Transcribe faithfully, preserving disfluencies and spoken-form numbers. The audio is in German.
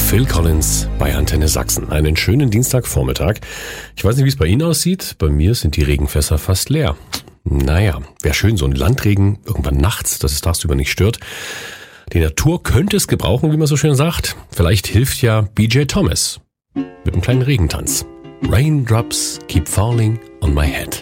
Phil Collins bei Antenne Sachsen. Einen schönen Dienstagvormittag. Ich weiß nicht, wie es bei Ihnen aussieht. Bei mir sind die Regenfässer fast leer. Naja, wäre schön, so ein Landregen irgendwann nachts, dass es tagsüber nicht stört. Die Natur könnte es gebrauchen, wie man so schön sagt. Vielleicht hilft ja B J Thomas mit einem kleinen Regentanz. Raindrops keep falling on my head.